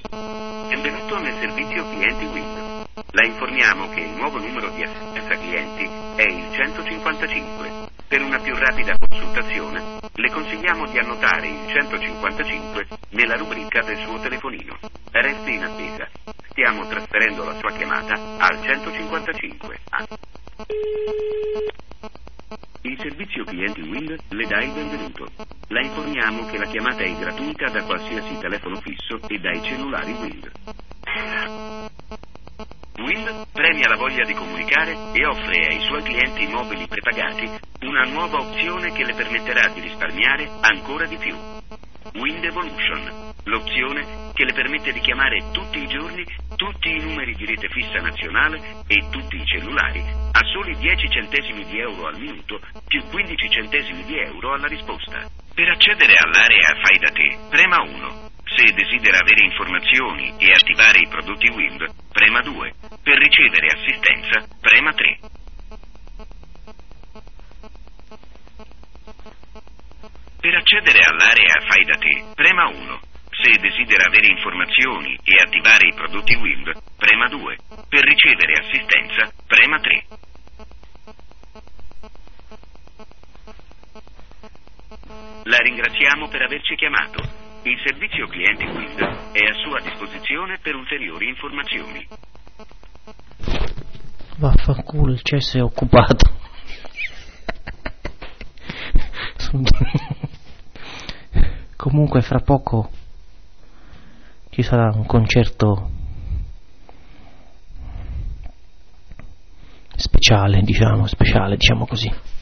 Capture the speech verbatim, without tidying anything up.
Benvenuto nel servizio clienti Wind. La informiamo che il nuovo numero di assistenza clienti è il centocinquantacinque. Per una più rapida consultazione, le consigliamo di annotare il centocinquantacinque nella rubrica del suo telefonino. Resti in attesa. Stiamo trasferendo la sua chiamata al centocinquantacinque. Ah. Il servizio clienti Wind le dà il benvenuto. La informiamo che la chiamata è gratuita da qualsiasi telefono fisso e dai cellulari Wind. Wind premia la voglia di comunicare e offre ai suoi clienti mobili prepagati una nuova opzione che le permetterà di risparmiare ancora di più. Wind Evolution, l'opzione che le permette di chiamare tutti i giorni tutti i numeri di rete fissa nazionale e tutti i cellulari a soli dieci centesimi di euro al minuto più quindici centesimi di euro alla risposta. Per accedere all'area Fai da te, prema uno. Se desidera avere informazioni e attivare i prodotti Wind, prema due. Per ricevere assistenza, prema tre. Per accedere all'area Fai da te, prema uno. Se desidera avere informazioni e attivare i prodotti Wind, prema due. Per ricevere assistenza, prema tre. La ringraziamo per averci chiamato. Il servizio clienti Wind è a sua disposizione per ulteriori informazioni. Vaffanculo, il cesso è occupato. Comunque fra poco ci sarà un concerto speciale, diciamo, speciale, diciamo così.